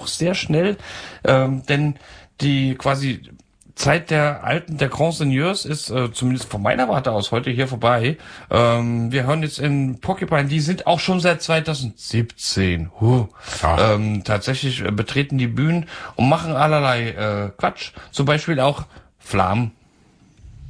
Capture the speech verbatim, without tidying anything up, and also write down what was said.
auch sehr schnell, ähm, denn die quasi Zeit der alten, der Grand Seigneurs ist, äh, zumindest von meiner Warte aus, heute hier vorbei. Ähm, wir hören jetzt in Porcupine, die sind auch schon seit zweitausendsiebzehn. Huh. Ähm, tatsächlich äh, betreten die Bühnen und machen allerlei äh, Quatsch. Zum Beispiel auch Flam